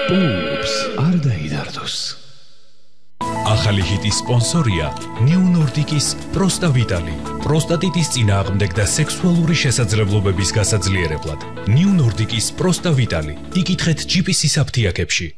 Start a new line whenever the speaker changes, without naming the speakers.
Oops, არ დაიდარდოს.
ახალი ჰიტის სპონსორია New Nordic-ის პროსტა ვიტალი. პროსტატიტის წინააღმდეგ და სექსუალური შესაძლებლობების გასაძლიერებლად. New Nordic-ის პროსტა ვიტალი. იკითხეთ GPC-ის აფთიაქებში.